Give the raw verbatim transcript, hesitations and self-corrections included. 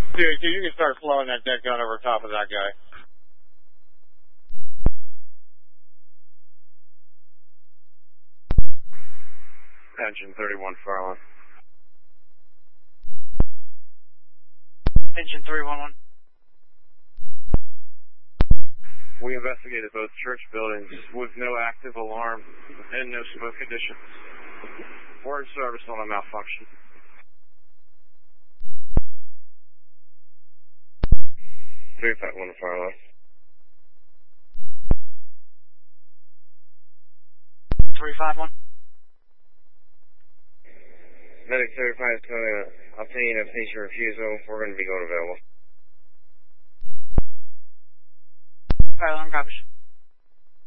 Dude, you can start slowing that deck gun over top of that guy. Engine thirty-one fire line. Engine three one one. We investigated both church buildings with no active alarm and no smoke conditions. We're in service on a malfunction. three five one fire line. three five one. Medic thirty-five is coming to obtain a patient refusal. We're going to be going available. Fire line, copies.